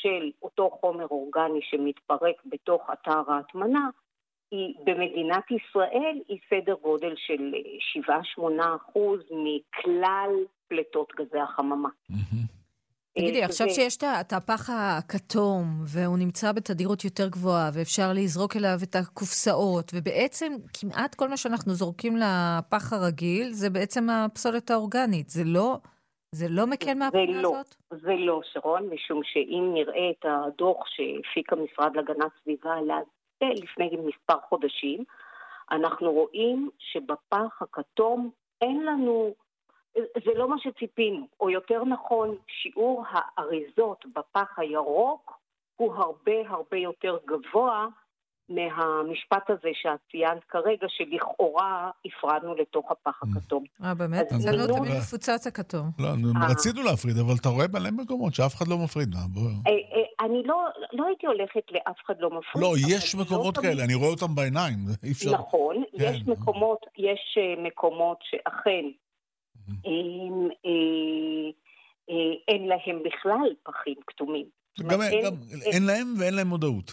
של אותו חומר אורגני שמתפרק בתוך אתר ההטמנה, היא במדינת ישראל היא סדר גודל של 7-8% מכלל פליטות גזי החממה. תגידי, עכשיו שיש את הפח הכתום, והוא נמצא בתדירות יותר גבוהה, ואפשר לזרוק אליו את הקופסאות, ובעצם כמעט כל מה שאנחנו זורקים לפח הרגיל, זה בעצם הפסולת האורגנית. זה לא מקל מהבחינה הזאת? זה לא, שרון, משום שאם נראה את הדוח שהפיק המשרד להגנת סביבה לפני מספר חודשים, אנחנו רואים שבפח הכתום אין לנו, זה לא מה שציפינו, או יותר נכון, שיעור האריזות בפח הירוק הוא הרבה יותר גבוה מהמשפט הזה שאת ציינת כרגע, שלכאורה הפרדנו לתוך הפח הכתום. באמת? זה לא תמיד מפוצץ הכתום. לא, רצינו להפריד, אבל אתה רואה מלא מקומות שאף אחד לא מפריד. אני לא הייתי הולכת לאף אחד לא מפריד. לא, יש מקומות כאלה, אני רואה אותם בעיניים. נכון, יש מקומות שאכן אין להם בכלל פחים כתומים. גם אין להם ואין להם מודעות.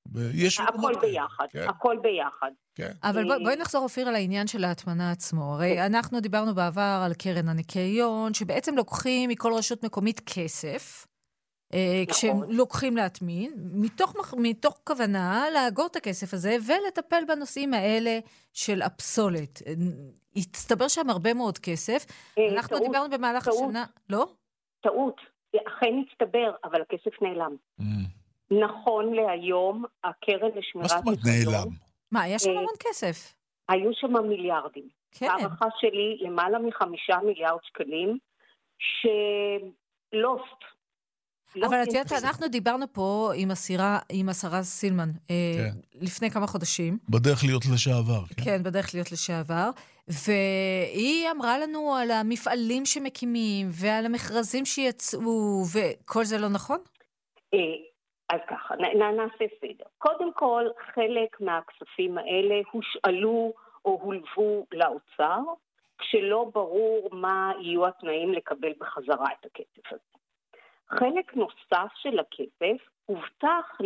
הכל ביחד. אבל בואי נחזור אופיר על העניין של ההטמנה עצמו. הרי אנחנו דיברנו בעבר על קרן הניקיון, שבעצם לוקחים מכל רשות מקומית כסף, כשהם לוקחים להטמין, מתוך כוונה לאגור את הכסף הזה, ולטפל בנושאים האלה של הפסולת. הצטבר שם הרבה מאוד כסף. אנחנו דיברנו במהלך השנה, לא? טעות. אכן הצטבר, אבל הכסף נעלם. נכון להיום, הקרן לשמירת נעלם? מה, היה שם המון כסף? היו שם מיליארדים. הערכה שלי למעלה מ5 מיליארד שקלים, שלוסט. אבל את יודעת, אנחנו דיברנו פה עם השרה סילמן לפני כמה חודשים. בדרך להיות לשעבר. כן, בדרך להיות לשעבר. והיא אמרה לנו על המפעלים שמקימים, ועל המכרזים שיצאו, וכל זה לא נכון? אז ככה, נעשה סדר. קודם כל, חלק מהכספים האלה הושאלו או הולוו לאוצר, כשלא ברור מה יהיו התנאים לקבל בחזרה את הכסף הזה. חלק נוסף של הכסף הובטח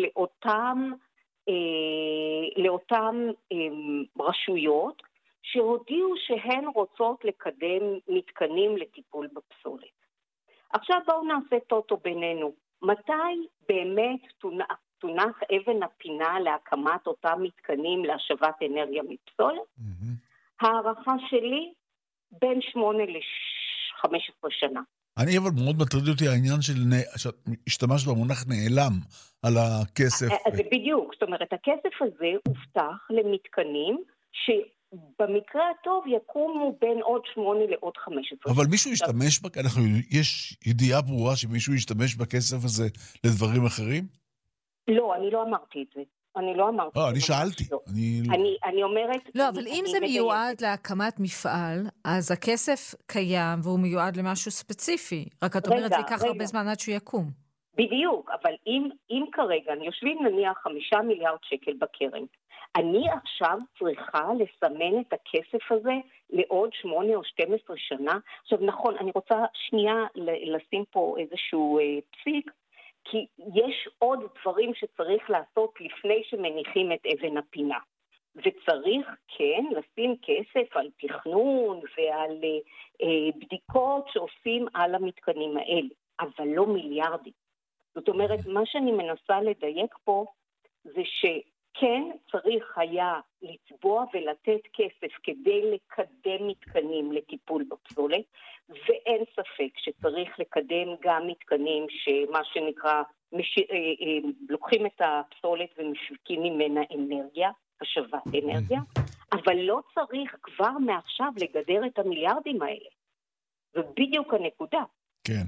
לאותם רשויות שהודיעו שהן רוצות לקדם מתקנים לטיפול בפסולת. עכשיו בואו נעשה טוטו בינינו. מתי באמת תונח אבן הפינה להקמת אותם מתקנים להשבת אנרגיה מפסולת? הערכה שלי בין 8 ל-15 שנה. אני אבל מאוד מטריד אותי העניין שאת השתמשת במונח נעלם על הכסף. זה בדיוק, זאת אומרת, הכסף הזה הובטח למתקנים שבמקרה הטוב יקומו בין עוד 8 לעוד 15. אבל מישהו ישתמש יש ידיעה ברורה שמישהו ישתמש בכסף הזה לדברים אחרים? לא, אני לא אמרתי את זה. אני שאלתי. אני אומרת... לא, אבל אם זה מיועד להקמת מפעל, אז הכסף קיים והוא מיועד למשהו ספציפי. רק את אומרת, זה ייקח הרבה זמן עד שהוא יקום. בדיוק, אבל אם כרגע, אני יושבים נניח 5 מיליארד שקל בקרן, אני עכשיו צריכה לסמן את הכסף הזה לעוד 8 או 12 שנה. עכשיו נכון, אני רוצה שנייה לשים פה איזשהו פסיק, כי יש עוד דברים שצריך לעשות לפני שמניחים את אבן הפינה. וצריך כן לשים כסף על תכנון ועל בדיקות שעושים על המתקנים האלה, אבל לא מיליארדים. זאת אומרת, מה שאני מנסה לדייק פה זה שכן צריך היה לצבוע ולתת כסף כדי לקדם מתקנים לטיפול בפסולת, ואין ספק שצריך לקדם גם מתקנים שמה שנקרא, לוקחים את הפסולת ומפיקים ממנה אנרגיה, השבת אנרגיה, אבל לא צריך כבר מעכשיו לגדר את המיליארדים האלה. ובדיוק הנקודה. כן.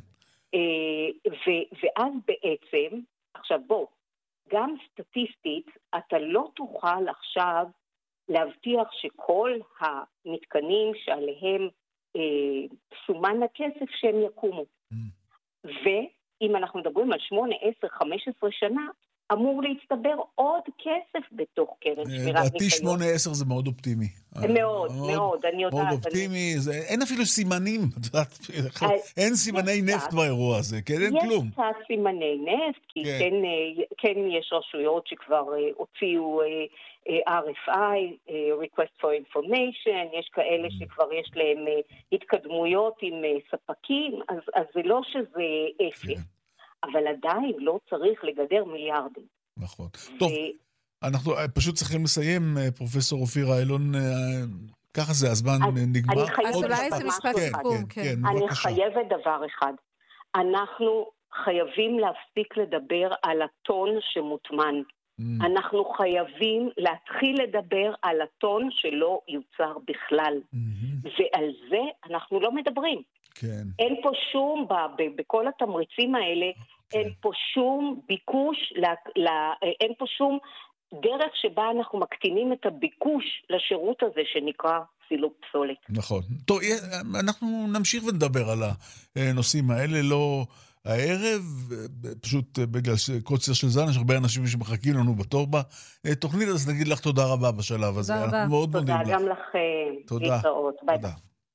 ואז בעצם, עכשיו בוא, גם סטטיסטית, אתה לא תוכל עכשיו להבטיח שכל המתקנים שעליהם סומן הכסף שהם יקומו. ואם אנחנו מדברים על 8, 10, 15 שנה, אמור להצטבר עוד כסף בתוך קרן שמירת ניקיון. 8-10 זה מאוד אופטימי. מאוד, אני יודעת. מאוד אופטימי, אין אפילו סימנים, אין סימני נפט באירוע הזה, כן, אין כלום. יש קצת סימני נפט, כי כן יש רשויות שכבר הוציאו RFI, Request for Information, יש כאלה שכבר יש להם התקדמויות עם ספקים, אז זה לא שזה אפס. אבל עדיין לא צריך לגדר מיליארדים. נכון. טוב, אנחנו פשוט צריכים לסיים, פרופסור אופירה אילון, ככה זה, הזמן נגמר. אז אולי זה משפט סיכום, כן. אני חייבת דבר אחד. אנחנו חייבים להפסיק לדבר על הטון שמוטמן. אנחנו חייבים להתחיל לדבר על הטון שלא יוצר בכלל. ועל זה אנחנו לא מדברים. כן. אין פה שום, בכל התמריצים האלה, אין פה שום ביקוש, אין פה שום דרך שבה אנחנו מקטינים את הביקוש לשירות הזה שנקרא סילוק פסולת. נכון. טוב, אנחנו נמשיך ונדבר על הנושאים האלה, לא הערב, פשוט בגלל קוצר של זמן, יש הרבה אנשים שמחכים לנו בתור בתוכנית, אז נגיד לך תודה רבה בשלב הזה. תודה רבה. תודה גם לכם. תודה. תודה.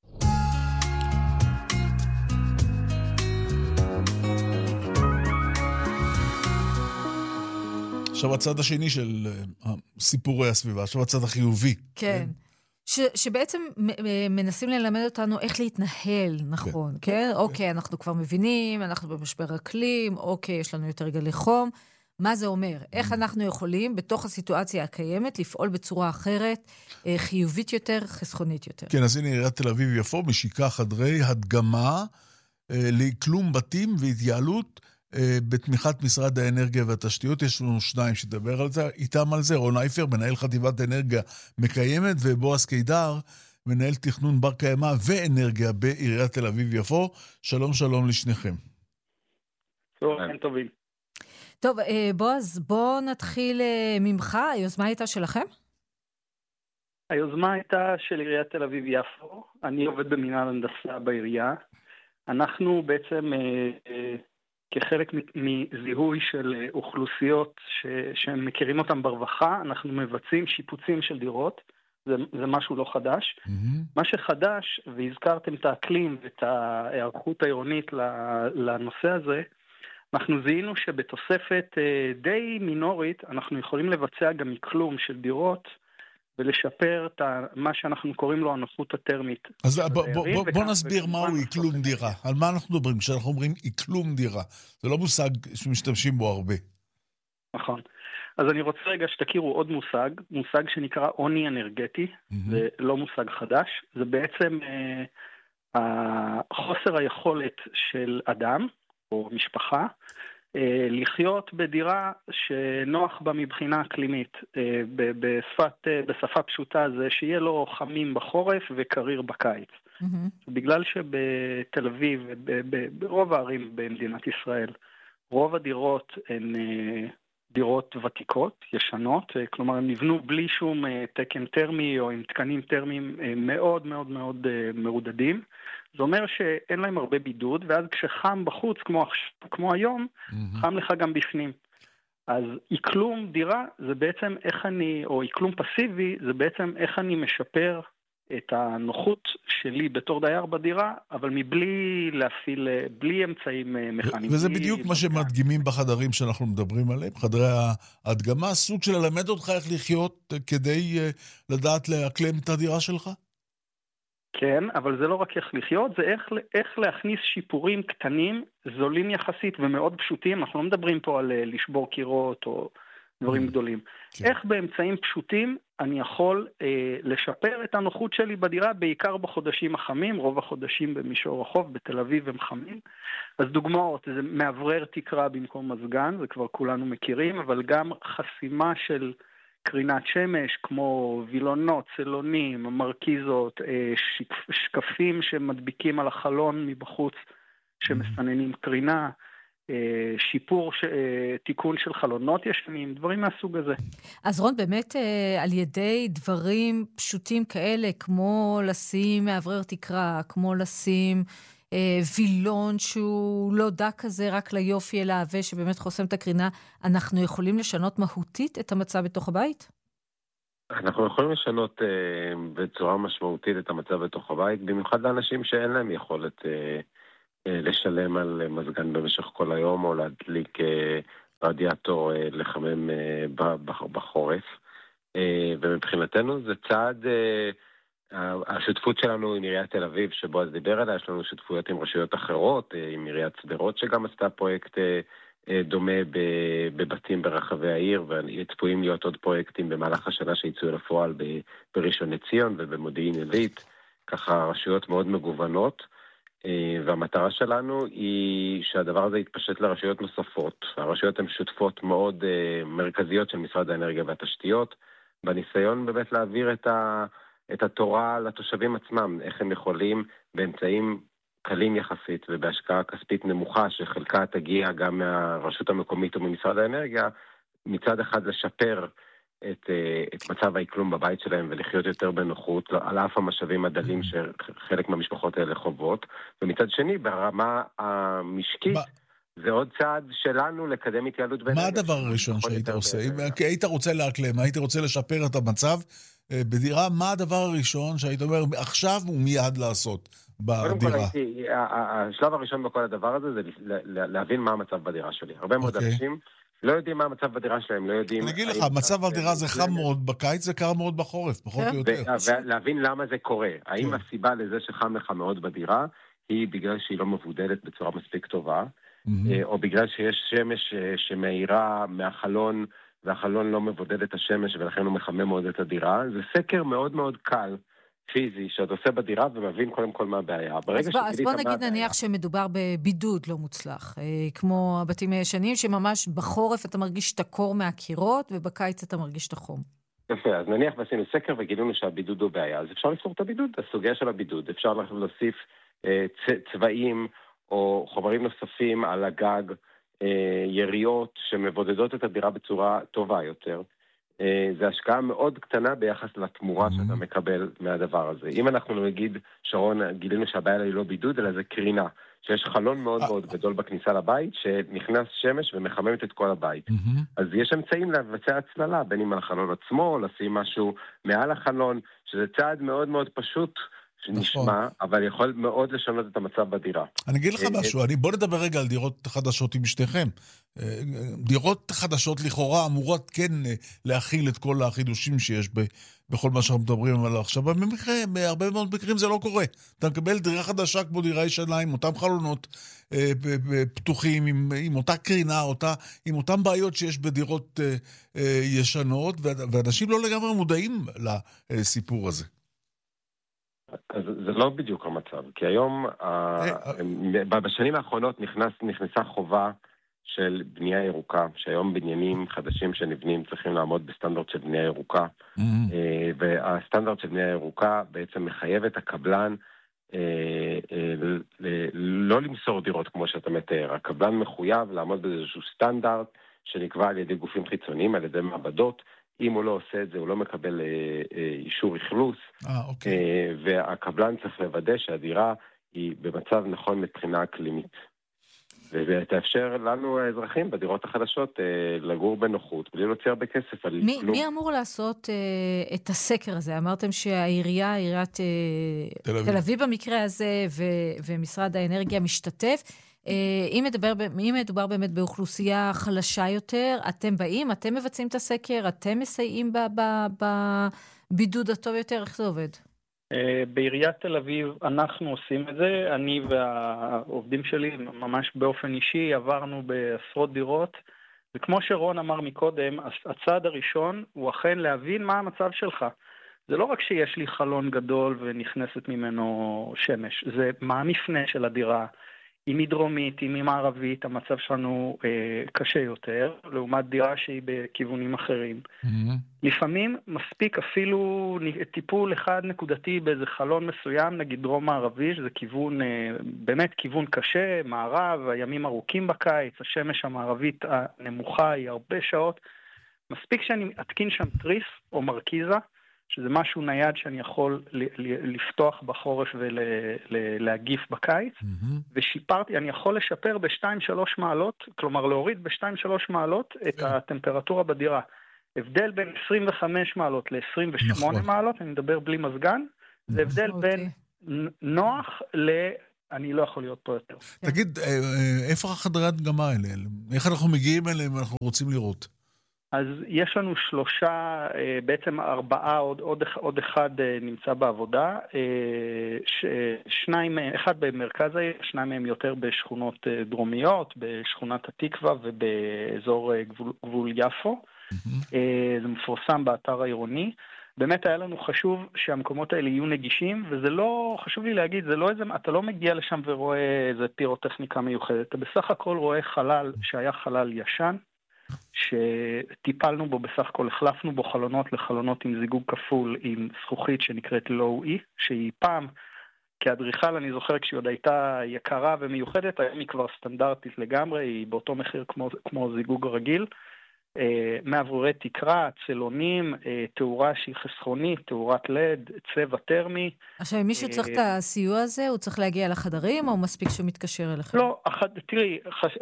עכשיו הצד השני של סיפורי הסביבה, עכשיו הצד החיובי. כן. שבעצם מנסים ללמד אותנו איך להתנהל, נכון, כן? אוקיי, אנחנו כבר מבינים, אנחנו במשבר אקלים, אוקיי, יש לנו יותר גלי חום. מה זה אומר? איך אנחנו יכולים בתוך הסיטואציה הקיימת לפעול בצורה אחרת, חיובית יותר, חסכונית יותר? כן, אז הנה עיריית תל אביב יפו משיקה חדרי הדגמה לכלום בתים והתייעלות בתמיכת משרד האנרגיה והתשתיות. יש לנו שניים שדבר על זה, איתם על זה, רון אייפר, מנהל חטיבת אנרגיה מקיימת, ובועז קידר, מנהל תכנון בר קיימא ואנרגיה בעיריית תל אביב יפו. שלום שלום לשניכם. צהריים טובים. טוב, בועז, בוא נתחיל ממך. היוזמה הייתה שלכם? היוזמה הייתה של עיריית תל אביב יפו. אני עובד במינהל הנדסה בעירייה. אנחנו בעצם כחלק מזיהוי של אוכלוסיות שהם מכירים אותם ברווחה, אנחנו מבצעים שיפוצים של דירות. זה משהו לא חדש. מה שחדש, והזכרתם את האקלים ואת ההיערכות העירונית לנושא הזה, אנחנו זיהינו שבתוספת די מינורית, אנחנו יכולים לבצע גם מקלום של דירות, ולשפר את מה שאנחנו קוראים לו הנוחות הטרמית. אז בוא נסביר מהו איקלום דירה. על מה אנחנו מדברים כשאנחנו אומרים איקלום דירה? זה לא מושג שמשתמשים בו הרבה. נכון. אז אני רוצה רגע שתכירו עוד מושג שנקרא עוני אנרגטי. זה לא מושג חדש. זה בעצם חוסר היכולת של אדם או משפחה לחיות בדירה שנוח בה מבחינה אקלימית. בשפה פשוטה זה שיהיה לו חמים בחורף וקריר בקיץ. בגלל שבתל אביב, ברוב הערים במדינת ישראל, רוב הדירות הן דירות ותיקות, ישנות, כלומר הם נבנו בלי שום תקן טרמי או עם תקנים טרמיים מאוד מאוד מאוד מרודדים. זה אומר שאין להם הרבה בידוד, ואז כשחם בחוץ, כמו היום, חם לך גם בפנים. אז איקלום דירה זה בעצם איך אני, או איקלום פסיבי, זה בעצם איך אני משפר את הנוחות שלי בתור דייר בדירה, אבל מבלי להפעיל, בלי אמצעים מכניים. וזה בדיוק מה שמדגימים בחדרים שאנחנו מדברים עליהם, חדרי ההדגמה, סוג של ללמד אותך איך לחיות כדי לדעת לאקלם את הדירה שלך? כן, אבל זה לא רק איך לחיות, זה איך להכניס שיפורים קטנים, זולים יחסית ומאוד פשוטים. אנחנו לא מדברים פה על לשבור קירות או דברים גדולים. כן. איך באמצעים פשוטים אני יכול לשפר את הנוחות שלי בדירה, בעיקר בחודשים החמים, רוב החודשים במישור החוף, בתל אביב הם חמים. אז דוגמאות, זה מעברר תקרה במקום מזגן, זה כבר כולנו מכירים, אבל גם חסימה של קרינת שמש, כמו וילונות, צלונים, מרקיזות, שקפים שמדביקים על החלון מבחוץ, שמסננים קרינה, שיפור, תיקון של חלונות ישנים, דברים מהסוג הזה. אז רון, באמת על ידי דברים פשוטים כאלה, כמו לשים מעברר תקרה, כמו לשים וילון שהוא לא דק כזה רק ליופי אלא עווה שבאמת חוסם את הקרינה, אנחנו יכולים לשנות מהותית את המצב בתוך הבית? אנחנו יכולים לשנות בצורה משמעותית את המצב בתוך הבית, במיוחד לאנשים שאין להם יכולת לשלם על מזגן במשך כל היום, או להדליק רדיאטור לחמם בחורף. ומבחינתנו זה צעד, השותפות שלנו עם עיריית תל אביב, שבו אז דיבר עליה, יש לנו שותפויות עם רשויות אחרות, עם עיריית שדרות שגם עשתה פרויקט דומה בבתים ברחבי העיר, וצפויים להיות עוד פרויקטים במהלך השנה שיצאו לפועל בראשון לציון ובמודיעין עילית, ככה רשויות מאוד מגוונות, והמטרה שלנו היא שהדבר הזה יתפשט לרשויות נוספות. הרשויות הן שותפות מאוד מרכזיות של משרד האנרגיה והתשתיות, בניסיון באמת להעביר את התורה לתושבים עצמם, איך הם יכולים באמצעים קלים יחסית ובהשקעה כספית נמוכה, שחלקה תגיע גם מהרשות המקומית או ממשרד האנרגיה, מצד אחד לשפר את מצב האקלום בבית שלהם ולחיות יותר בנוחות, על אף המשאבים הדלים שחלק מהמשפחות האלה חוות, ומצד שני, ברמה המשקית, זה עוד צעד שלנו לקדם התייעלות באנרגיה. מה הדבר הראשון שהיית עושה? אם היית רוצה להקלם, היית רוצה לשפר את המצב בדירה, מה הדבר הראשון שהיית אומר עכשיו ומיד לעשות בדירה? השלב הראשון בכל הדבר הזה זה להבין מה המצב בדירה שלי. הרבה מאוד אנשים לא יודעים מה המצב בדירה שלהם, לא יודעים... אני אגיד לך, המצב בדירה זה חם מאוד בקיץ, זה קר מאוד בחורף, פחות או יותר. ולהבין למה זה קורה. האם הסיבה לזה שחם לך מאוד בדירה, היא בגלל שהיא לא מבודלת בצורה מספיק טובה, או בגלל שיש שמש שמאירה מהחלון, והחלון לא מבודד את השמש, ולכן הוא מחמם מאוד את הדירה. זה סקר מאוד מאוד קל, פיזי, שאתה עושה בדירה ומבין קודם כל מה הבעיה. אז בוא נגיד נניח שמדובר בבידוד לא מוצלח, כמו הבתים הישנים, שממש בחורף אתה מרגיש את הקור מהקירות, ובקיץ אתה מרגיש את החום. יפה, אז נניח ועשינו סקר וגילינו שהבידוד הוא בעיה, אז אפשר לפתור את הבידוד, הסוגיה של הבידוד. אפשר להוסיף צבעים או חומרים נוספים על הגג, יריות שמבודדות את הדירה בצורה טובה יותר. זה השקעה מאוד קטנה ביחס לתמורה שאתה מקבל מהדבר הזה. אם אנחנו נגיד, שרון, גילינו שהבעיה היא לא בידוד, אלא זה קרינה, שיש חלון מאוד מאוד גדול בכניסה לבית, שנכנס שמש ומחממת את כל הבית. אז יש אמצעים לבצע הצללה, בין אם על החלון עצמו, לשים משהו מעל החלון, שזה צעד מאוד מאוד פשוט, שנשמע, אבל יכול מאוד לשנות את המצב בדירה. אני אגיד לך משהו, בוא נדבר רגע על דירות חדשות עם שתיכם. דירות חדשות לכאורה אמורות כן להכיל את כל החידושים שיש בכל מה שאנחנו מדברים עליו עכשיו. בהרבה מאוד מקרים זה לא קורה. אתה מקבל דירה חדשה כמו דירה ישנה, עם אותם חלונות פתוחים, עם אותה קרינה, עם אותם בעיות שיש בדירות ישנות, ואנשים לא לגמרי מודעים לסיפור הזה. אז זה לא בדיוק המצב, כי היום, בשנים האחרונות נכנסה חובה של בנייה ירוקה, שהיום בניינים חדשים שנבנים צריכים לעמוד בסטנדרט של בנייה ירוקה, והסטנדרט של בנייה ירוקה בעצם מחייב את הקבלן לא למסור דירות כמו שאתה מתאר. הקבלן מחויב לעמוד באיזשהו סטנדרט שנקבע על ידי גופים חיצוניים, על ידי מעבדות. אם הוא לא עושה את זה, הוא לא מקבל אישור אכלוס, והקבלן צריך לוודא שהדירה היא במצב נכון מבחינה אקלימית. ותאפשר לנו האזרחים בדירות החדשות לגור בנוחות, בלי להוציא הרבה כסף על כלום. מי אמור לעשות את הסקר הזה? אמרתם עיריית תל אביב במקרה הזה, ומשרד האנרגיה משתתף. אם מדובר באמת באוכלוסייה חלשה יותר, אתם באים, אתם מבצעים את הסקר, אתם מסייעים בבידוד הטוב יותר, איך זה עובד? בעיריית תל אביב אנחנו עושים את זה, אני והעובדים שלי ממש באופן אישי עברנו בעשרות דירות, וכמו שרון אמר מקודם, הצעד הראשון הוא אכן להבין מה המצב שלך. זה לא רק שיש לי חלון גדול ונכנסת ממנו שמש, זה מה המפנה של הדירה, אם היא דרומית, אם היא מערבית, המצב שלנו קשה יותר, לעומת דירה שהיא בכיוונים אחרים. לפעמים מספיק אפילו טיפול אחד נקודתי באיזה חלון מסוים, נגיד דרום מערבי, שזה כיוון, באמת כיוון קשה, מערב, הימים ארוכים בקיץ, השמש המערבית הנמוכה היא הרבה שעות. מספיק שאני אתקין שם טריס או מרכיזה, שזה משהו נייד שאני יכול לפתוח בחורף ולהגיף בקיץ, ושיפרתי, אני יכול לשפר ב-2-3 מעלות, כלומר להוריד ב-2-3 מעלות את הטמפרטורה בדירה. הבדל בין 25 מעלות ל-28 מעלות, אני מדבר בלי מזגן, זה הבדל בין נוח אני לא יכול להיות פה יותר. תגיד, איפה החדרי הדגמה האלה? איך אנחנו מגיעים אליהם ואנחנו רוצים לראות? אז יש לנו 3, בעצם 4, עוד אחד נמצא בעבודה, 2, אחד במרכז העיר, 2 מהם יותר בשכונות דרומיות, בשכונת התקווה ובאזור גבול יפו. זה מפורסם באתר העירוני. באמת היה לנו חשוב שהמקומות האלה יהיו נגישים, וזה לא, חשוב לי להגיד, זה לא איזה, אתה לא מגיע לשם ורואה איזה פירוטכניקה מיוחדת, אתה בסך הכל רואה חלל שהיה חלל ישן, שטיפלנו בו בסך הכל, החלפנו בו חלונות לחלונות עם זיגוג כפול עם זכוכית שנקראת לואו-אי, שהיא פעם, כאדריכל אני זוכר כשהיא עוד הייתה יקרה ומיוחדת, היום היא כבר סטנדרטית לגמרי, היא באותו מחיר כמו זיגוג רגיל, מעבורי תקרה, צלונים, תאורה שהיא חסכונית, תאורת לד, צבע טרמי. עכשיו, אם מישהו צריך את הסיוע הזה, הוא צריך להגיע לחדרים, או מספיק שהוא מתקשר אליכם? לא, תראי,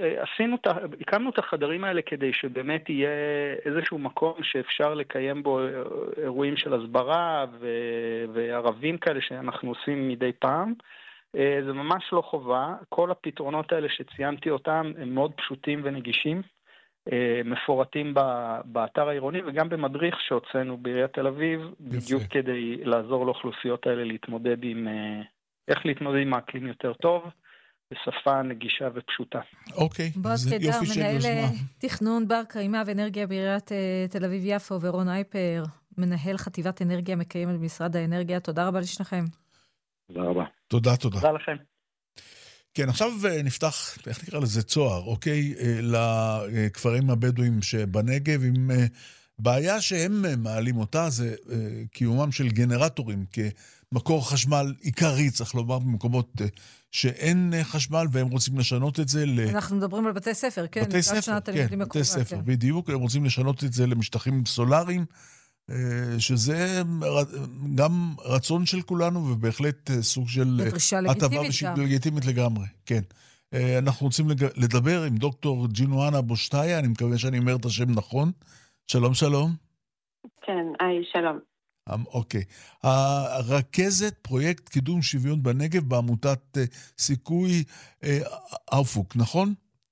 הקמנו את החדרים האלה כדי שבאמת יהיה איזשהו מקום שאפשר לקיים בו אירועים של הסברה וערבים כאלה שאנחנו עושים מדי פעם. זה ממש לא חובה. כל הפתרונות האלה שציינתי אותם הם מאוד פשוטים ונגישים. מפורטים באתר העירוני וגם במדריך שהוצאנו בעיריית תל אביב, בדיוק כדי לעזור לאוכלוסיות האלה להתמודד עם, איך להתמודד עם האקלים יותר טוב, בשפה נגישה ופשוטה. אוקיי, זה יופי של יוזמה. מנהל תכנון בר קיימא ואנרגיה בעיריית תל אביב-יפו, ורון אייפר, מנהל חטיבת אנרגיה מקיימת במשרד האנרגיה, תודה רבה לשניכם. תודה רבה. תודה. תודה לכם. כן, עכשיו נפתח, איך נקרא לזה, צוהר, אוקיי? לכפרים הבדואים שבנגב, עם בעיה שהם מעלים אותה, זה קיומם של גנרטורים כמקור חשמל עיקרי, צריך לומר, במקומות שאין חשמל, והם רוצים לשנות את זה אנחנו מדברים על בתי ספר, כן? בתי ספר, כן, בתי ספר, בדיוק. הם רוצים לשנות את זה למשטחים סולאריים, שזה גם רצון של כולנו, ובהחלט סוג של הטבה לגיטימית לגמרי. כן. אנחנו רוצים לדבר עם דוקטור ג'ינואנה בושטאיה, אני מקווה שאני אומר את השם נכון. שלום, שלום. כן, שלום. אוקיי. הרכזת פרויקט קידום שוויון בנגב בעמותת סיכוי אופוק, נכון?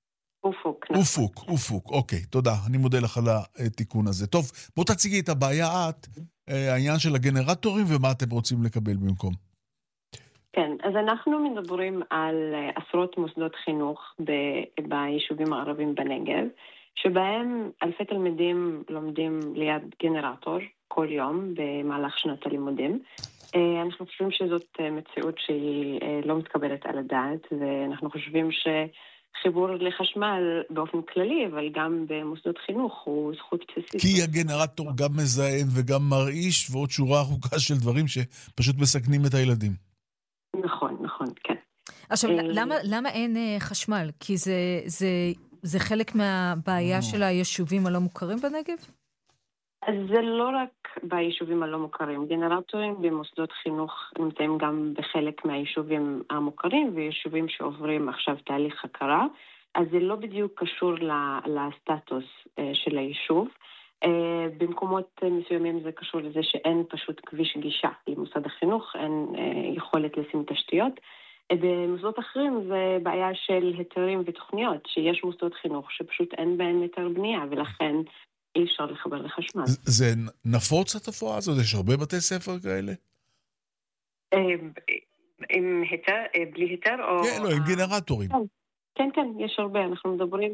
אופוק, אוקיי, תודה, אני מודה לך על התיקון הזה. טוב, בוא תציגי את הבעיה העניין של הגנרטורים ומה אתם רוצים לקבל במקום. כן, אז אנחנו מדברים על עשרות מוסדות חינוך ביישובים הערבים בנגב, שבהם אלפי תלמידים לומדים ליד גנרטור כל יום במהלך שנת הלימודים. אנחנו חושבים שזאת מציאות שהיא לא מתקבלת על הדעת, ואנחנו חושבים חיבור לחשמל באופן כללי, אבל גם במוסדות חינוך הוא זכות בסיסית. כי הגנרטור גם מזהם וגם מרעיש, ועוד שורה ארוכה של דברים שפשוט מסכנים את הילדים. נכון, כן. עכשיו, למה אין חשמל? כי זה חלק מהבעיה של היישובים הלא מוכרים בנגב? אז זה לא רק ביישובים הלא מוכרים. גנרטורים במוסדות חינוך נמצאים גם בחלק מהיישובים המוכרים, ויישובים שעוברים עכשיו תהליך הכרה, אז זה לא בדיוק קשור לסטטוס של היישוב. במקומות מסוימים זה קשור לזה שאין פשוט כביש גישה למוסד החינוך, אין יכולת לשים תשתיות. במוסדות אחרים זה בעיה של היתרים ותוכניות, שיש מוסדות חינוך שפשוט אין בהן היתר בנייה, ולכן אי אפשר לחבר לחשמל. זה נפוץ התופעה הזאת? יש הרבה בתי ספר כאלה? עם היתר, בלי היתר? כן, לא, עם גנרטורים. כן, יש הרבה. אנחנו מדברים,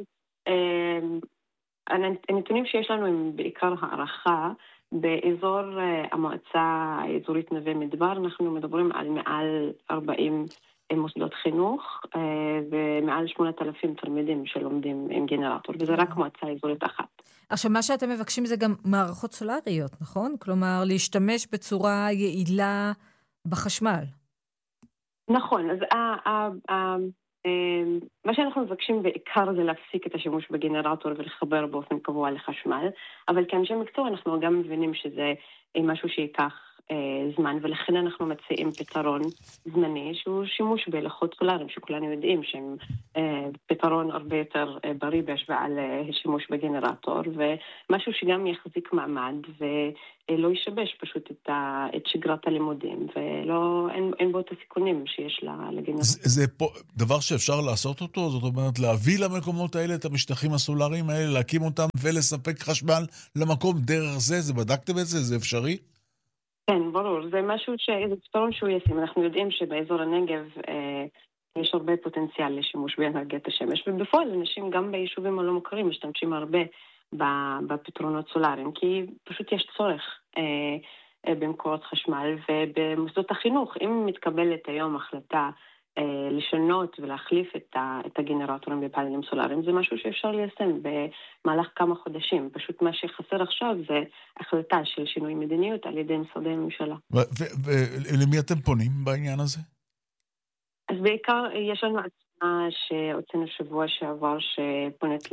הנתונים שיש לנו הם בעיקר הערכה, באזור המועצה האזורית נווה מדבר, אנחנו מדברים על מעל 40 מוסדות חינוך, ומעל 8,000 תלמידים שלומדים עם גנרטור, וזה רק מועצה אזורית אחת. עכשיו, מה שאתם מבקשים זה גם מערכות סולריות, נכון? כלומר, להשתמש בצורה יעילה בחשמל. נכון, אז מה שאנחנו מבקשים בעיקר זה להפסיק את השימוש בגנרטור ולחבר באופן קבוע לחשמל, אבל כאנשי מקצוע אנחנו גם מבינים שזה משהו שיקח זמן, ולכן אנחנו מציעים פתרון זמני שהוא שימוש בלחות סולאריים, שכולנו יודעים שהם פתרון הרבה יותר בריא בהשוואה לשימוש בגנרטור, ומשהו שגם יחזיק מעמד ולא ישבש פשוט את שגרת הלימודים, ואין בו את הסיכונים שיש לגנרטור. זה דבר שאפשר לעשות אותו? זאת אומרת, להביא למקומות האלה את המשטחים הסולאריים האלה, להקים אותם ולספק חשמל למקום דרך זה בדקתם את זה? זה אפשרי? כן, ברור. זה משהו זה פתרון שהוא ישים. אנחנו יודעים שבאזור הנגב יש הרבה פוטנציאל לשימוש באנרגיית השמש, ובפועל אנשים גם ביישובים הלא מוכרים משתמשים הרבה בפתרונות סולאריים, כי פשוט יש צורך במקורות חשמל, ובמוסדות החינוך, אם מתקבלת היום החלטה לשנות ולהחליף את הגנרטורים בפאנלים סולאריים, זה משהו שאפשר ליישם במהלך כמה חודשים. פשוט מה שחסר עכשיו זה החלטה של שינוי מדיניות על ידי משרדי הממשלה. ולמי אתם פונים בעניין הזה? אז בעיקר יש לנו עצמה שהוצאנו שבוע שעבר שפונית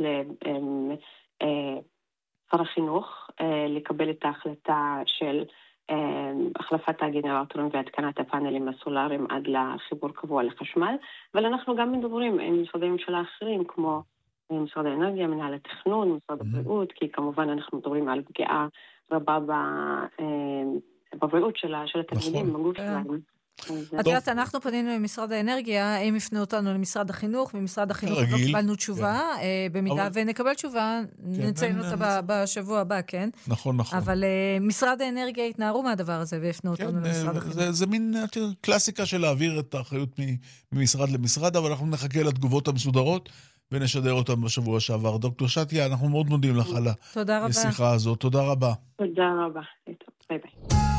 לשר החינוך לקבל את ההחלטה של החלפת הגנרטורים והתקנת הפאנלים הסולאריים עד לחיבור קבוע לחשמל, אבל אנחנו גם מדברים עם משרדי ממשלה אחרים כמו משרד האנרגיה, מנהל התכנון, משרד הבריאות, כי כמובן אנחנו מדברים על פגיעה רבה בבריאות של התלמידים, בגוף שלהם. את יודעת, אנחנו פנינו למשרד האנרגיה, הם יפנו אותנו למשרד החינוך, ממשרד החינוך לא קיבלנו תשובה, במידה ונקבל תשובה, נציין אותה בשבוע הבא, כן? נכון. אבל משרד האנרגיה התנערו מהדבר הזה, ויפנו אותנו למשרד החינוך. זה מין קלאסיקה של להעביר את האחריות ממשרד למשרד, אבל אנחנו נחכה לתגובות המסודרות, ונשדר אותם בשבוע שעבר. דוקטור שטיה, אנחנו מאוד מודים לך על השיחה הזאת. תודה רבה. תודה רבה. ביי ביי.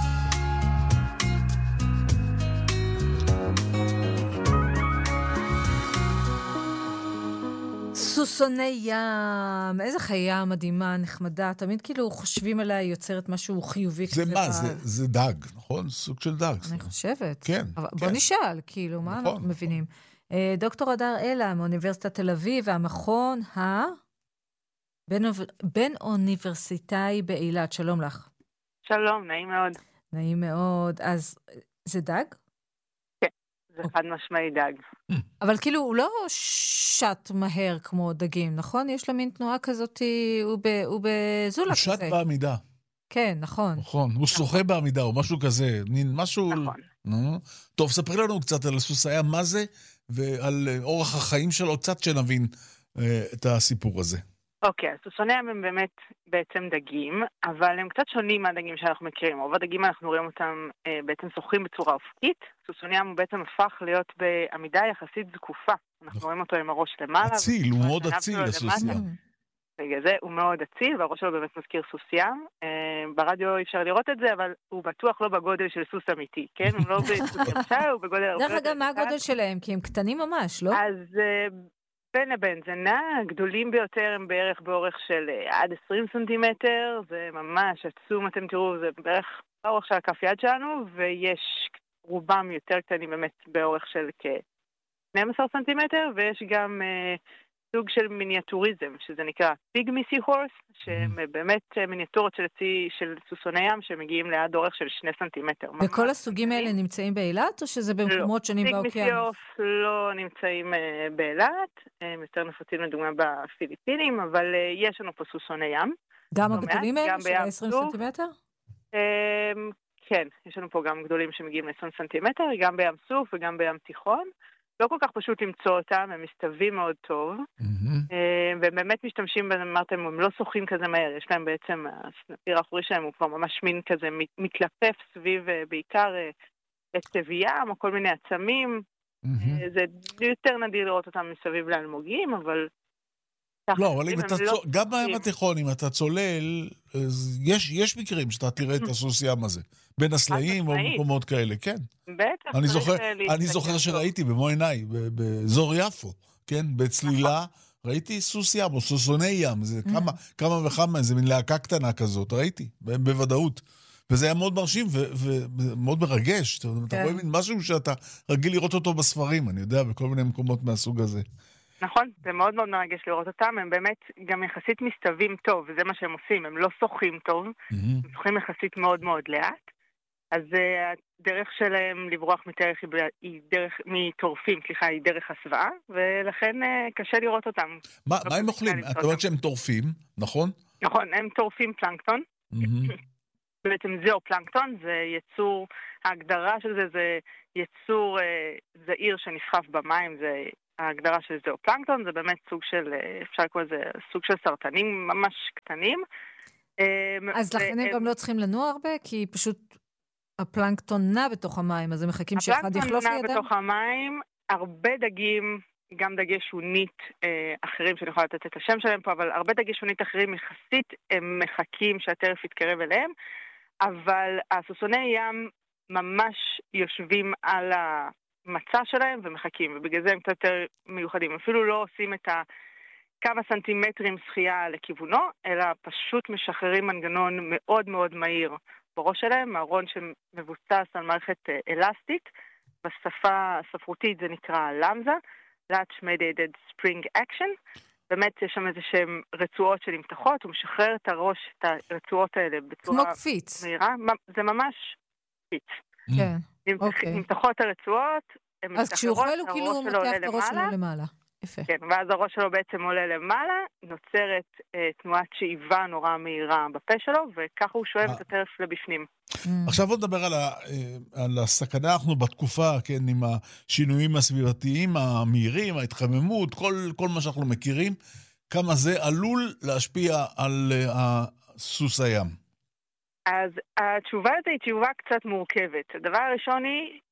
סוסוני ים, איזה חיה מדהימה, נחמדה, תמיד כאילו חושבים עליה, יוצרת משהו חיובי. זה מה? זה דג, נכון? סוג של דג. אני חושבת. כן. בוא נשאל, כאילו, מה אנחנו מבינים? דוקטור הדר אלה, מאוניברסיטת תל אביב, והמכון בין אוניברסיטאי באילת, שלום לך. שלום, נעים מאוד. נעים מאוד, אז זה דג? זה חד משמעי דג. אבל כאילו הוא לא שט מהר כמו דגים, נכון? יש לה מין תנועה כזאת, הוא בזולה כזה. הוא שט בעמידה. כן, נכון. נכון, הוא שוחה בעמידה, או משהו כזה. משהו... נכון. טוב, ספרי לנו קצת על סוסיה, מה זה, ועל אורח החיים שלו, קצת שנבין את הסיפור הזה. אוקיי, אז סוסוני ים הם באמת בעצם דגים, אבל הם קצת שונים מהדגים שאנחנו מכירים. רוב הדגים אנחנו רואים אותם בעצם שוחים בצורה אופקית. סוסוני ים הוא בעצם הפך להיות בעמידה יחסית זקופה. אנחנו רואים אותו עם הראש למעלה. אציל, הוא מאוד אציל לסוסיה. בגלל זה הוא מאוד אציל, והראש שלו באמת מזכיר סוס ים. ברדיו אי אפשר לראות את זה, אבל הוא בטוח לא בגודל של סוס אמיתי, כן? הוא לא בסוס יבשה, הוא בגודל... דרך אגב, מה הגודל שלהם? כי הם קטנים ממש, לא? אז... בין לבין, זה נע, הגדולים ביותר הם בערך באורך של עד 20 סנטימטר, זה ממש עצום, אתם תראו, זה בערך באורך של הכף יד שלנו, ויש רובם יותר קטנים באמת באורך של כ-12 סנטימטר, ויש גם סוג של מיניאטוריזם, שזה נקרא פיגמי סי הורס, שהם באמת מיניאטורות של סוסוני ים, שמגיעים ליד אורך של 2 סנטימטר. וכל הסוגים האלה נמצאים באילת, או שזה במקומות שונים באוקיינוס? פיגמי סי הורס לא נמצאים באילת, הם יותר נפוצים לדוגמה בפיליפינים, אבל יש לנו פה סוסוני ים. גם הגדולים האלה של 20 סנטימטר? כן, יש לנו פה גם גדולים שמגיעים ל-20 סנטימטר, גם בים סוף וגם בים תיכון. לא כל כך פשוט למצוא אותם, הם מסתווים מאוד טוב, והם באמת משתמשים, אמרתם, הם לא שוחים כזה מהר, יש להם בעצם, הסנפיר האחורי שלהם הוא כבר ממש מין כזה, מתלפף סביב בעיקר לצב-ים, או כל מיני עצמים, זה יותר נדיר לראות אותם מסביב לאלמוגים, אבל... לא, אבל גם בים התיכון, אם אתה צולל, יש מקרים שאתה תראה את הסוס ים הזה. בין הסלעים או מקומות כאלה, כן. בטח. אני זוכר שראיתי במו עיניי, באזור יפו, כן, בצלילה, ראיתי סוס ים או סוסוני ים, זה כמה וכמה, זה מין להקה קטנה כזאת, ראיתי, בוודאות. וזה היה מאוד מרשים ומאוד מרגש. אתה רואה מין משהו שאתה רגיל לראות אותו בספרים, אני יודע, בכל מיני מקומות מהסוג הזה. נכון, זה מאוד מאוד מרגש לראות אותם, הם באמת גם יחסית מסתווים טוב, וזה מה שהם עושים, הם לא שוחים טוב, הם שוחים יחסית מאוד מאוד לאט, אז הדרך שלהם לברוח מטורפים, היא דרך הסוואה, ולכן קשה לראות אותם. מה הם אוכלים? את אומרת שהם טורפים, נכון? נכון, הם טורפים פלנקטון. בעצם זואופלנקטון, זה יצור, ההגדרה של זה יצור זעיר שנסחף במים, זה ההגדרה של זואופלנקטון, זה באמת סוג של, אפשר לקרוא לזה סוג של סרטנים ממש קטנים. אז לכן הם גם לא צריכים לנוע הרבה, כי פשוט הפלנקטון נע בתוך המים, אז הם מחכים שאחד יחלוף לידם? הפלנקטון נע בתוך המים, הרבה דגים, גם דגי שונית אחרים, שאני יכולה לתת את השם שלהם פה, אבל הרבה דגי שונית אחרים יחסית הם מחכים שהטרף יתקרב אליהם, אבל הסוסוני ים ממש יושבים על המצע שלהם ומחכים, ובגלל זה הם קצת יותר מיוחדים. אפילו לא עושים את כמה סנטימטרים שחייה לכיוונו, אלא פשוט משחררים מנגנון מאוד מאוד מהיר בראש שלהם, מערון שמבוסס על מערכת אלסטית, בשפה הספרותית זה נקרא למזה, Latch Mediated Spring Action, באמת יש שם איזה שהן רצועות שנמתחות, הוא משחרר את הראש, את הרצועות האלה בצורה כמו קפיץ. מהירה, זה ממש קפיץ. כן, אוקיי. נמתחות הרצועות, אז כשהוא אוכל הוא כאילו הוא מותח את הראש שלו למעלה. יפה. כן, ואז הראש שלו בעצם עולה למעלה, נוצרת תנועת שאיבה נורא מהירה בפה שלו, וככה הוא שואב את הטרף לבפנים. עכשיו בוא נדבר על הסכנה, אנחנו בתקופה, כן, עם השינויים הסביבתיים המהירים, ההתחממות, כל מה שאנחנו מכירים, כמה זה עלול להשפיע על סוס הים. אז התשובה הזאת היא תשובה קצת מורכבת. הדבר הראשון היא,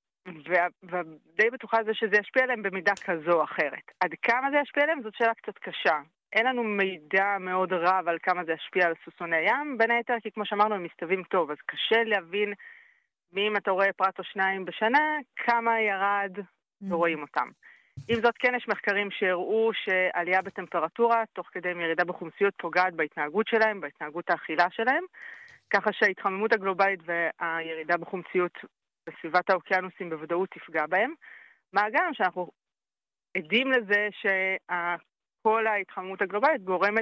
ודי בטוחה זה שזה ישפיע עליהם במידה כזו או אחרת. עד כמה זה ישפיע עליהם זאת שאלה קצת קשה. אין לנו מידע מאוד רב על כמה זה ישפיע על סוסוני ים, בין היתר כי כמו שאמרנו הם מסתווים טוב, אז קשה להבין אם אתה רואה פרט או שניים בשנה, כמה ירד ורואים אותם. עם זאת כן יש מחקרים שהראו שעלייה בטמפרטורה, תוך כדי ירידה בחומציות פוגעת בהתנהגות שלהם, בהתנהגות האכילה שלהם, ככה שההתחממות הגלובלית והירידה בחומציות בסביבת האוקיינוסים בוודאות תפגע בהם. מה גם שאנחנו עדים לזה שכל ההתחממות הגלובלית גורמת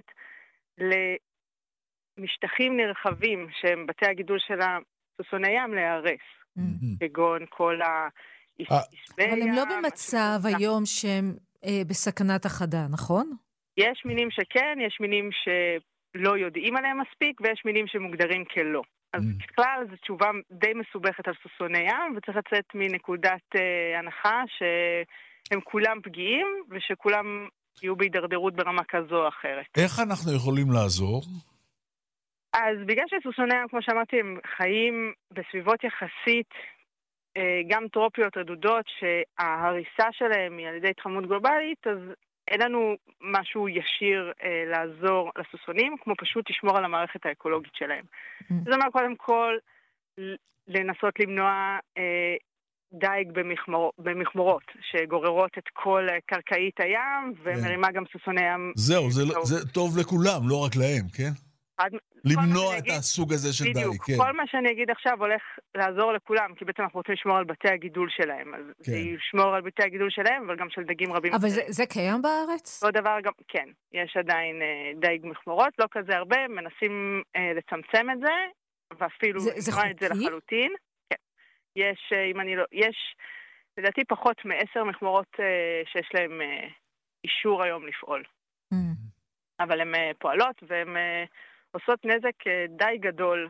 למשטחים נרחבים שהם בתי הגידול של הסוסוני ים להיהרס. כגון כל אבל הם לא במצב היום שהם בסכנת החדה, נכון? יש מינים שכן, יש מינים שלא יודעים עליהם מספיק, ויש מינים שמוגדרים כלא. אז בכלל זו תשובה די מסובכת על סוסוני ים, וצריך לצאת מנקודת הנחה שהם כולם פגיעים, ושכולם יהיו בהידרדרות ברמה כזו או אחרת. איך אנחנו יכולים לעזור? אז בגלל שסוסוני ים, כמו שאמרתי, הם חיים בסביבות יחסית, גם טרופיות רדודות, שההריסה שלהם היא על ידי התחממות גלובלית, אז אין לנו משהו ישיר לעזור לסוסונים, כמו פשוט לשמור על המערכת האקולוגית שלהם. זאת אומרת, קודם כל, לנסות למנוע דייג במכמורות, שגוררות את כל קרקעית הים, ומרימה גם סוסוני ים. זהו, זה טוב לכולם, לא רק להם, כן? למנוע את הסוג הזה של דייג, כן. כל מה שאני אגיד עכשיו הולך לעזור לכולם, כי בעצם אנחנו רוצים לשמור על בתי הגידול שלהם, אז זה ישמור על בתי הגידול שלהם, אבל גם של דגים רבים. אבל זה קיים בארץ? אותו דבר גם, כן, יש עדיין דייג מכמורות, לא כזה הרבה, מנסים לצמצם את זה, ואפילו למנוע את זה לחלוטין. כן. יש, לדעתי פחות מ10 מכמורות שיש להם אישור היום לפעול. אבל הן פועלות, והן עושות נזק די גדול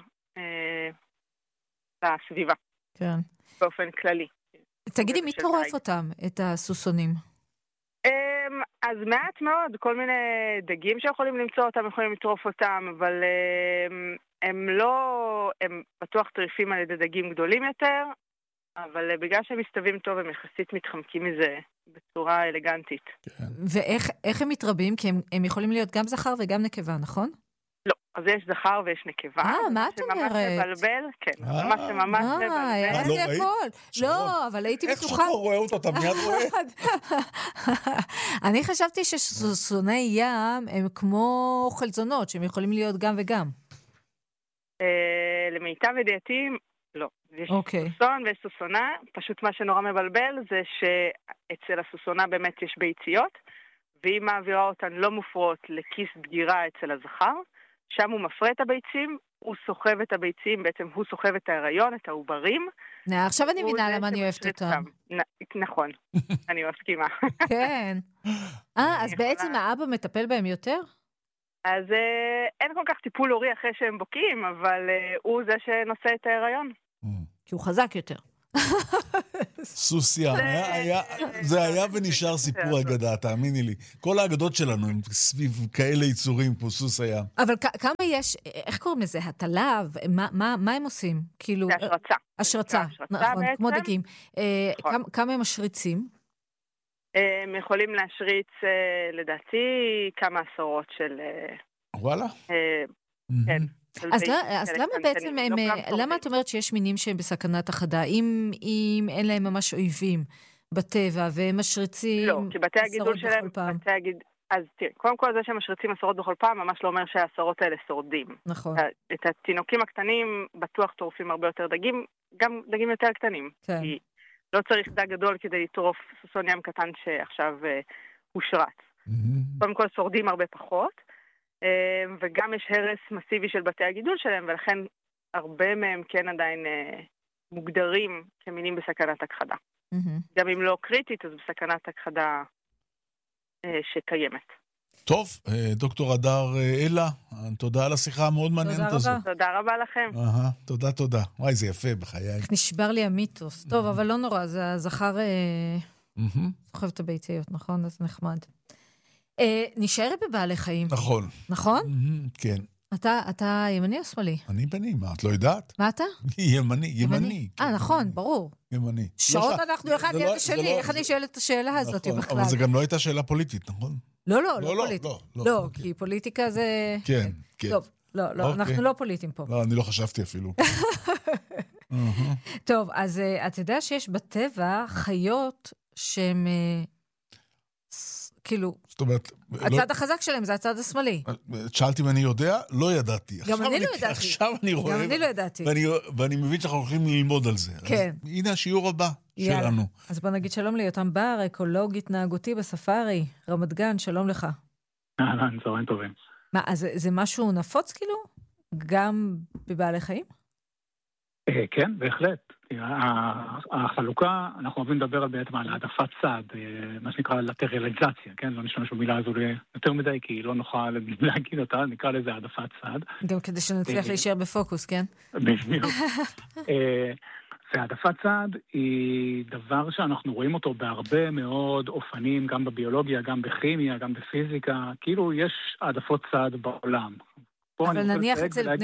לסביבה. כן. באופן כללי. תגידי, מי טורף אותם, את הסוסונים? אז מעט מאוד, כל מיני דגים שיכולים למצוא אותם, יכולים לטרוף אותם, אבל הם לא, הם בטוח טריפים על ידי דגים גדולים יותר, אבל בגלל שהם מסתווים טוב, הם יחסית מתחמקים מזה בצורה אלגנטית. ואיך הם מתרבים? כי הם יכולים להיות גם זכר וגם נקבה, נכון? לא, אז יש זכר ויש נקבה. מה את אומרת? ממש מבלבל, כן, ממש מבלבל. ידעתי הכל. לא, אבל הייתי בטוחה. איך שאתה רואה אותו, אתה מיד רואה? אני חשבתי שסוסוני ים הם כמו חלזונות, שהם יכולים להיות גם וגם. למיטב ידיעתי, לא. יש סוסון ויש סוסונה, פשוט מה שנורא מבלבל זה שאצל הסוסונה באמת יש ביציות, והיא מעבירה אותן לא מופרות לכיס דגירה אצל הזכר, שם הוא מפרה את הביצים, הוא סוחב את הביצים, בעצם הוא סוחב את ההיריון, את העוברים. עכשיו אני מבינה למה אני אוהבת אותם. נכון, אני מסכימה. כן. אז בעצם האבא מטפל בהם יותר? אז אין כל כך טיפול הורי אחרי שהם בוקעים, אבל הוא זה שנושא את ההיריון. כי הוא חזק יותר. סוסיה, זה היה ונשאר סיפור אגדה, תאמיני לי. כל האגדות שלנו הם סביב כאלה יצורים כמו סוס היה. אבל כמה יש, איך קוראים לזה? הטלב? מה הם עושים? זה השרצה. השרצה, נכון, כמו דגים. כמה הם משריצים? הם יכולים להשריץ, לדעתי, כמה עשרות של... וואלה? כן. אז למה בעצם, למה את אומרת שיש מינים שהם בסכנת הכחדה, אם אין להם ממש אויבים בטבע, והם משריצים... לא, כי בתי הגידול שלהם, אז תראי, קודם כל זה שהם משריצים עשרות בכל פעם, ממש לא אומר שהעשרות האלה שורדים. נכון. את התינוקים הקטנים בטוח טורפים הרבה יותר דגים, גם דגים יותר קטנים. כן. כי לא צריך דג גדול כדי לטרוף סוסון ים קטן שעכשיו הושרץ. קודם כל שורדים הרבה פחות. וגם יש הרס מסיבי של בתי הגידול שלהם, ולכן הרבה מהם כן עדיין מוגדרים כמינים בסכנת הכחדה. גם אם לא קריטית, אז בסכנת הכחדה שקיימת. טוב, דוקטור הדר אלה, תודה על השיחה המאוד מעניינת הזו. תודה רבה לכם. תודה. וואי, זה יפה בחיי. נשבר לי המיתוס. טוב, אבל לא נורא, זה הזכר סוחב את הביציות, נכון? אז נחמד. נשארת בבעלי חיים. נכון. נכון? כן. אתה ימני או שמאלי? אני ימני, מה, את לא יודעת? מה אתה? ימני. נכון, ברור. ימני. שעות אנחנו אחד ליד השני, איך אני שואלת את השאלה הזאת בכלל? אבל זה גם לא הייתה שאלה פוליטית, נכון? לא פוליטית. לא, כי פוליטיקה זה... כן. טוב, לא, אנחנו לא פוליטיים פה. לא, אני לא חשבתי אפילו. טוב, אז אתה יודע שיש בטבע חיות שהן... כאילו, זאת אומרת, הצד החזק שלהם זה הצד השמאלי. שאלתי אם אני יודע, לא ידעתי. גם אני לא ידעתי. עכשיו אני רואה. גם אני לא ידעתי. ואני מבין שאנחנו הולכים ללמוד על זה. כן. הנה השיעור הבא שלנו. אז בוא נגיד שלום ליותם בר, אקולוג התנהגותי בספארי, רמת גן, שלום לך. צהריים טובים. מה, אז זה משהו נפוץ כאילו? גם בבעלי חיים? כן, בהחלט. החלוקה, אנחנו אוהבים לדבר על העדפת צד, מה שנקרא לטריאליזציה, כן? לא נשתמש במילה הזו יותר מדי, כי היא לא נוכל להגיד אותה, נקרא לזה העדפת צד. גם כדי שנצליח להישאר בפוקוס, כן? בדיוק. והעדפת צד היא דבר שאנחנו רואים אותו בהרבה מאוד אופנים, גם בביולוגיה, גם בכימיה, גם בפיזיקה, כאילו יש העדפות צד בעולם. אבל נניח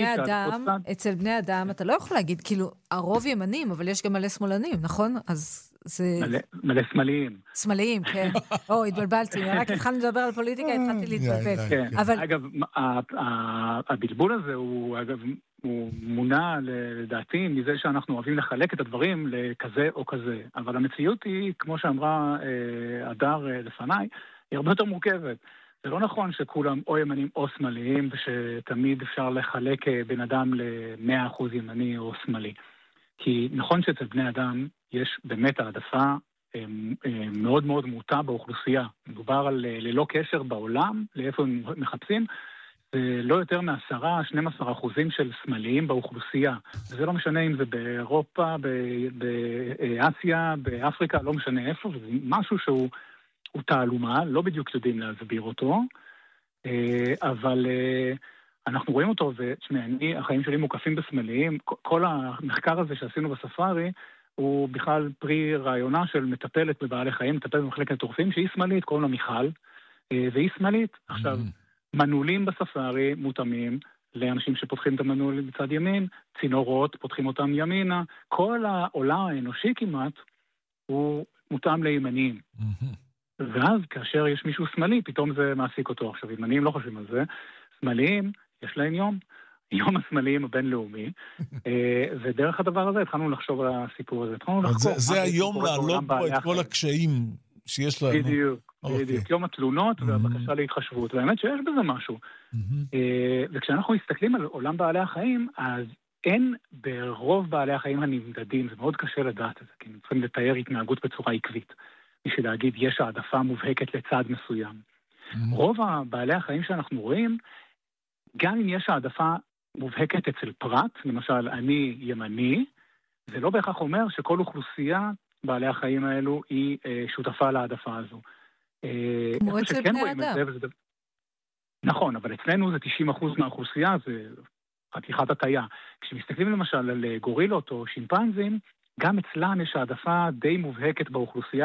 אצל בני אדם, אתה לא יכול להגיד, כאילו, הרוב ימנים, אבל יש גם מלא שמאלנים, נכון? אז זה... מלא שמאליים. שמאליים, כן. התבלבלתי. רק התחלנו לדבר על פוליטיקה, התחלתי להתבלבל. כן. אגב, הבלבול הזה הוא, אגב, הוא מונע לדעתי מזה שאנחנו אוהבים לחלק את הדברים לכזה או כזה. אבל המציאות היא, כמו שאמרה הדר לפניי, היא הרבה יותר מורכבת. זה לא נכון שכולם או ימנים או שמאליים, ושתמיד אפשר לחלק בן אדם ל100% ימני או שמאלי. כי נכון שאצל בני אדם יש באמת העדפה מאוד מאוד מוטה באוכלוסייה. מדובר על ללא קשר בעולם, לאיפה הם מחפשים, זה לא יותר מ10-12% של שמאליים באוכלוסייה. וזה לא משנה אם זה באירופה, באסיה, באפריקה, לא משנה איפה, וזה משהו שהוא תעלומה, לא בדיוק יודעים להסביר אותו, אבל אנחנו רואים אותו, ותשמעי, החיים שלי מוקפים בשמאליים, כל המחקר הזה שעשינו בספארי, הוא בכלל פרי רעיונה של מטפלת בבעלי חיים, מטפלת במחלקת טורפים, שהיא שמאלית, קוראים לה מיכל, והיא שמאלית. עכשיו, מנעולים בספארי מותאמים לאנשים שפותחים את המנעול בצד ימין, צינורות, פותחים אותם ימינה, כל העולם האנושי כמעט, הוא מותאם לימניים. ואז כאשר יש מישהו שמאלי, פתאום זה מעסיק אותו. עכשיו, ימניים לא חושבים על זה. שמאליים, יש להם יום השמאליים הבינלאומי, ודרך הדבר הזה התחלנו לחשוב על הסיפור הזה. זה היום לעלות פה את כל הקשיים שיש לנו. בדיוק, יום התלונות והבקשה להתחשבות, והאמת שיש בזה משהו. וכשאנחנו מסתכלים על עולם בעלי החיים, אז אין ברוב בעלי החיים הנמדדים, זה מאוד קשה לדעת את זה, כי הם צריכים לתאר התנהגות בצורה עקבית, בשביל להגיד יש העדפה מובהקת לצד מסוים. רוב בעלי החיים שאנחנו רואים, גם אם יש העדפה מובהקת אצל פרט, למשל אני ימני, זה לא בהכרח אומר שכל אוכלוסייה בעלי החיים האלו היא שותפה להעדפה הזו. כמו אצל בני אדם. נכון, אבל אצלנו זה 90% מהאוכלוסייה, זה חתיכת הטיה. כשמסתכלים למשל על גורילות או שימפנזים, גם אצלם יש העדפה די מובהקת באוכלוסייה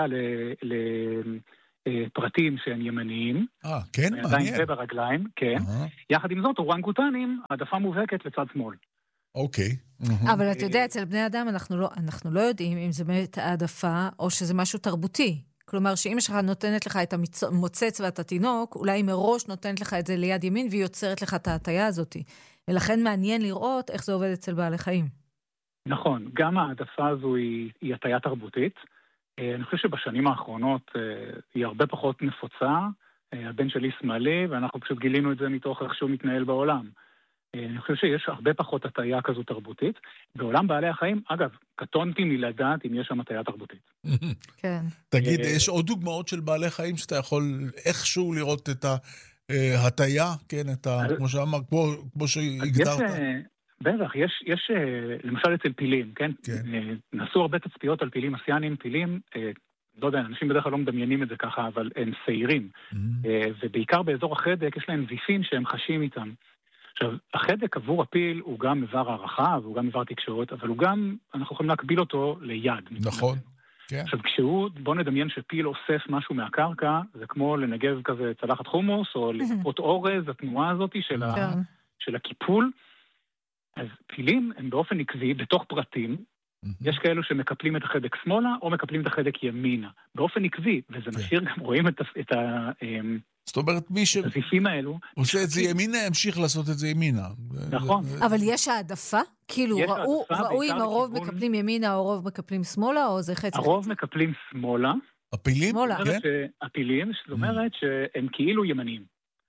לפרטים שהם ימניים. כן, מעניין. עדיין זה ברגליים, כן. יחד עם זאת, אורנגוטנים, העדפה מובהקת לצד שמאל. אוקיי. אבל אתה יודע, אצל בני אדם אנחנו לא יודעים אם זה באמת העדפה או שזה משהו תרבותי. כלומר, שאמא שלך נותנת לך את המוצץ ואת התינוק, אולי מראש נותנת לך את זה ליד ימין, והיא יוצרת לך את ההטיה הזאת. ולכן מעניין לראות איך זה עובד אצל בעלי חיים. נכון, גם העדפה הזו היא הטיה תרבותית. אני חושב שבשנים האחרונות היא הרבה פחות נפוצה. הבן שלי שמאלי, ואנחנו פשוט גילינו את זה מתוך איך שהוא מתנהל בעולם. אני חושב שיש הרבה פחות הטיה כזו תרבותית. בעולם בעלי החיים, אגב, קטונתי מלדעת אם יש שם הטיה תרבותית. כן. תגיד, יש עוד דוגמאות של בעלי חיים שאתה יכול איכשהו לראות את ההטיה, כן, כמו שאמר, כמו שהגדרת? בטח, יש למשל אצל פילים, כן? נעשו הרבה תצפיות על פילים אסיאנים, פילים, לא יודע, אנשים בדרך כלל לא מדמיינים את זה ככה, אבל הם סעירים. ובעיקר באזור החדק יש להם זיפים שהם חשים איתם. עכשיו, החדק עבור הפיל הוא גם איבר הערכה, והוא גם איבר תקשורת, אבל הוא גם, אנחנו יכולים להקביל אותו ליד. נכון. כן. עכשיו, בוא נדמיין שפיל אוסף משהו מהקרקע, זה כמו לנגב כזה צלחת חומוס, או לפות אורז, התנועה הזאת של הקיפול. אז פילים הם באופן עקבי, בתוך פרטים, יש כאלו שמקפלים את החדק שמאלה, או מקפלים את החדק ימינה. באופן עקבי, וזה משאיר גם רואים את זאת אומרת, מי הזיפים האלו עושה את זה ימינה, ימשיך לעשות את זה ימינה. נכון. אבל יש העדפה? כאילו, ראו אם הרוב מקפלים ימינה, או הרוב מקפלים שמאלה, או זה חצי? הרוב מקפלים שמאלה. הפילים? כן? הפילים, זאת אומרת שהם כאילו ימניים.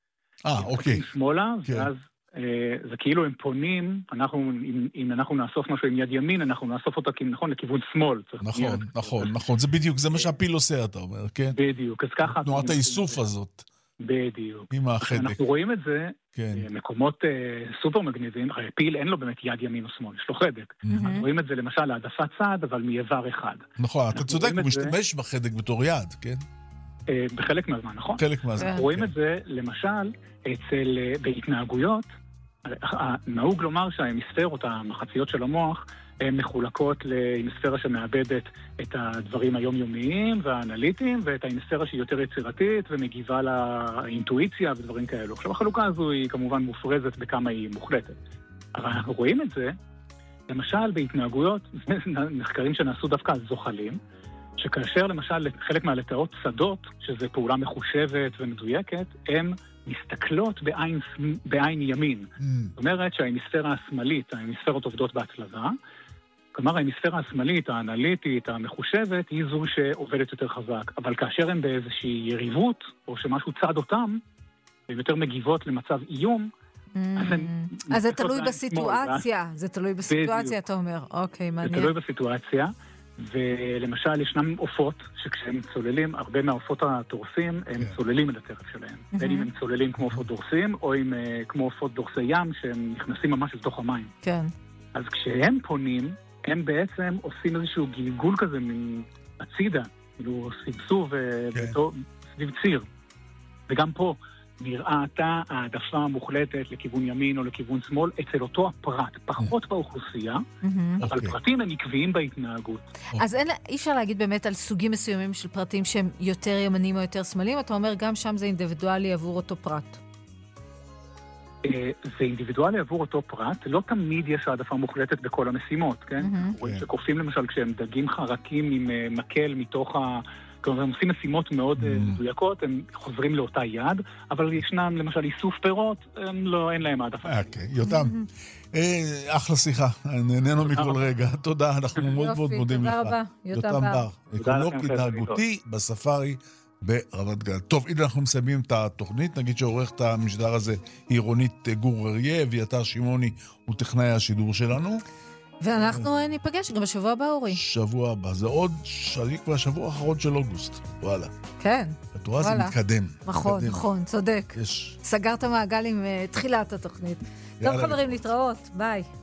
אוקיי. שמאלה, ואז זה כאילו הם פונים, אם אנחנו נאסוף משהו עם יד ימין, אנחנו נאסוף אותה לכיוון שמאל. נכון, זה בדיוק, זה מה שהפיל עושה, אתה אומר, כן? בדיוק, אז ככה... תנועת האיסוף הזאת. בדיוק. עם החדק. אנחנו רואים את זה, מקומות סופר מגניבים, הרי פיל אין לו באמת יד ימין או שמאל, יש לו חדק. אז רואים את זה למשל העדפת צד, אבל מאיבר אחד. נכון, אתה צודק, הוא משתמש בחדק בתור יד, כן? בחלק מהזמן, נכון? חלק מהזמן. אנחנו רואים את זה, למשל, בהתנהגויות, נהוג לומר שההמיספרות, המחציות של המוח, הן מחולקות להמיספרה שמאבדת את הדברים היומיומיים והאנליטיים, ואת ההמיספרה שהיא יותר יצירתית ומגיבה לאינטואיציה ודברים כאלו. עכשיו, החלוקה הזו היא כמובן מופרזת בכמה היא מוחלטת. אבל אנחנו רואים את זה, למשל בהתנהגויות, מחקרים שנעשו דווקא על זוחלים, שכאשר למשל חלק מהלטאות שדות, שזה פעולה מחושבת ומדויקת, הם מסתכלות בעין ימין. זאת אומרת שההמיספרה השמאלית, ההמיספרות עובדות בהצלבה, כלומר ההמיספרה השמאלית, האנליטית, המחושבת, היא זו שעובדת יותר חזק. אבל כאשר הם באיזושהי יריבות, או שמשהו צד אותם, והן יותר מגיבות למצב איום, אז זה תלוי בסיטואציה. זה תלוי בסיטואציה, אתה אומר. אוקיי, מעניין. זה תלוי בסיטואציה. ולמשל ישנם עופות שכשהם צוללים, הרבה מהעופות הדורסים הם צוללים את הטרף שלהם. בין אם הם צוללים כמו עופות דורסים, או כמו עופות דורסי ים שהם נכנסים ממש לתוך המים. כן. אז כשהם פונים, הם בעצם עושים איזשהו גלגול כזה מהצידה, כאילו סבסוב סביב ציר. וגם פה נראתה העדפה מוחלטת לכיוון ימין או לכיוון שמאל אצל אותו הפרט, פחות באוכלוסייה, אבל פרטים הם עקביים בהתנהגות. אז אי אפשר להגיד באמת על סוגים מסוימים של פרטים שהם יותר ימנים או יותר שמאלים, אתה אומר גם שם זה אינדיבידואלי עבור אותו פרט. זה אינדיבידואלי עבור אותו פרט, לא תמיד יש העדפה מוחלטת בכל המשימות, כן? רואים שקופים למשל כשהם דגים חרקים עם מקל מתוך כלומר, הם עושים משימות מאוד מדויקות, הם חוזרים לאותה יד, אבל ישנם, למשל, איסוף פירות, אין להם העדפה. אוקיי, יותם. אחלה שיחה, נהנינו מכל רגע. תודה, אנחנו מאוד מאוד מודים לך. תודה רבה, יותם בר. אקולוג התנהגותי בספארי ברמת גן. טוב, הנה אנחנו מסיימים את התוכנית. נגיד שעורך את המשדר הזה היא רונית גור אריה, אביתר שמעוני הוא טכנאי השידור שלנו. ואנחנו ניפגש גם בשבוע הבא, אורי. שבוע הבא. זה עוד כבר השבוע האחרון של אוגוסט. וואלה. כן. התורה זה מתקדם. נכון, נכון, צודק. סגרת מעגל עם תחילת התוכנית. טוב חברים, להתראות. ביי.